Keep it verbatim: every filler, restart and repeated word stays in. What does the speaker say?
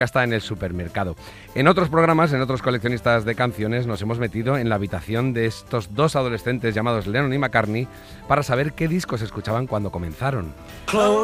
está en el supermercado. En otros programas, en otros coleccionistas de canciones, nos hemos metido en la habitación de estos dos adolescentes llamados Lennon y McCartney para saber qué discos escuchaban cuando comenzaron.